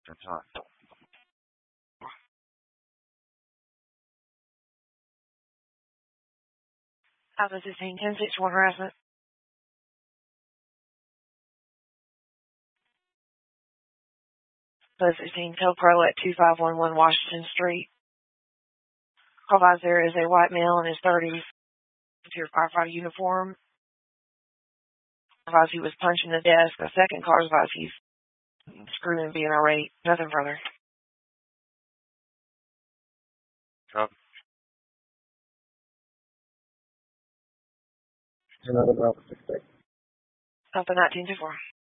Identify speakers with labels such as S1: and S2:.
S1: That's hot.
S2: Alpha 16, 1061 harassment. Alpha 16, Tel Pro at 2511 Washington Street. Call advised there is a white male in his 30s with your firefighter uniform. Advised he was punching the desk. The second car advised he's screaming, being irate. Nothing further.
S1: Copy.
S2: Alpha 1924.